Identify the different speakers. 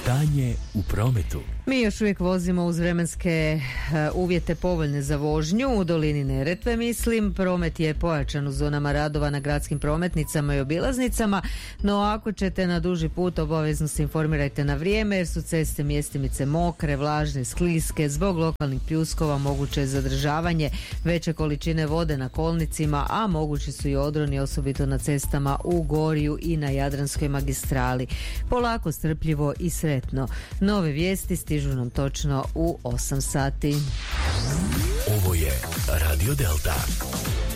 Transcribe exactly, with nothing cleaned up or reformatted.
Speaker 1: Stanje u prometu.
Speaker 2: Mi još uvijek vozimo uz vremenske uh, uvjete povoljne za vožnju u dolini Neretve, mislim. Promet je pojačan u zonama radova na gradskim prometnicama i obilaznicama, no ako ćete na duži put, obavezno se informirajte na vrijeme jer su ceste mjestimice mokre, vlažne, skliske. Zbog lokalnih pljuskova moguće je zadržavanje veće količine vode na kolnicima, a mogući su i odroni, osobito na cestama u Gorju i na Jadranskoj magistrali. Polako, strpljivo i sretno. Nove vijesti stižu nam točno u osam sati.
Speaker 1: Ovo je Radio Delta.